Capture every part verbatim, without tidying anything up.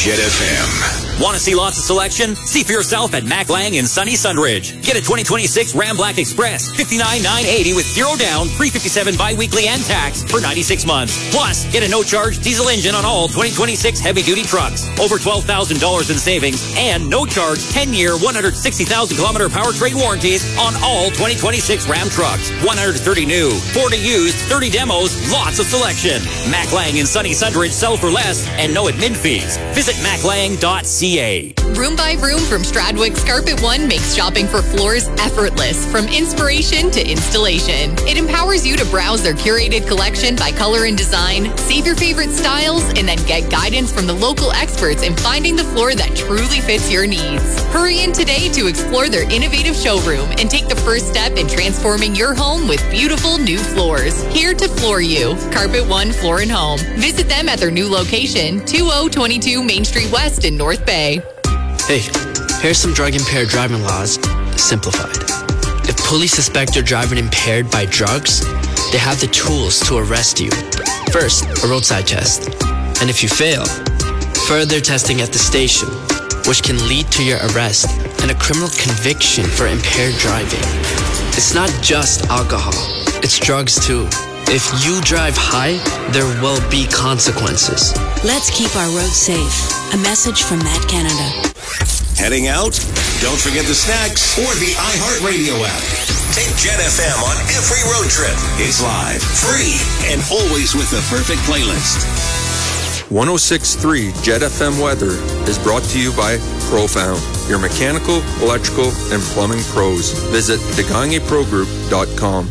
Jet F M. Want to see lots of selection? See for yourself at Mac Lang in sunny Sunridge. Get a twenty twenty-six Ram Black Express, fifty-nine thousand nine hundred eighty with zero down, three hundred fifty-seven bi-weekly and tax for ninety-six months. Plus, get a no-charge diesel engine on all twenty twenty-six heavy-duty trucks. Over twelve thousand dollars in savings and no-charge ten-year, one hundred sixty thousand kilometer powertrain warranties on all twenty twenty-six Ram trucks. one hundred thirty new, forty used, thirty demos, lots of selection. Mac Lang in sunny Sunridge, sell for less and no admin fees. Visit mac lang dot c a. Room by Room from Stradwick's Carpet One makes shopping for floors effortless, from inspiration to installation. It empowers you to browse their curated collection by color and design, save your favorite styles, and then get guidance from the local experts in finding the floor that truly fits your needs. Hurry in today to explore their innovative showroom and take the first step in transforming your home with beautiful new floors. Here to floor you. Carpet One Floor and Home. Visit them at their new location, two thousand twenty-two Main Street West in North Bay. Hey, here's some drug-impaired driving laws, simplified. If police suspect you're driving impaired by drugs, they have the tools to arrest you. First, a roadside test. And if you fail, further testing at the station, which can lead to your arrest and a criminal conviction for impaired driving. It's not just alcohol, it's drugs too. If you drive high, there will be consequences. Let's keep our roads safe. A message from Matt Canada. Heading out? Don't forget the snacks or the iHeartRadio app. Take Jet F M on every road trip. It's live, free, and always with the perfect playlist. one oh six point three Jet F M weather is brought to you by Profound, your mechanical, electrical, and plumbing pros. Visit degangi pro group dot com.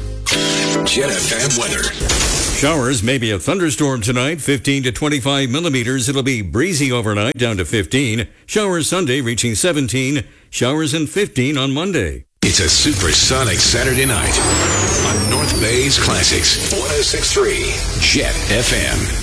Jet F M weather. Showers, maybe a thunderstorm tonight, fifteen to twenty-five millimeters. It'll be breezy overnight, down to fifteen. Showers Sunday, reaching seventeen. Showers and fifteen on Monday. It's a supersonic Saturday night on North Bay's Classics. one oh six point three Jet F M.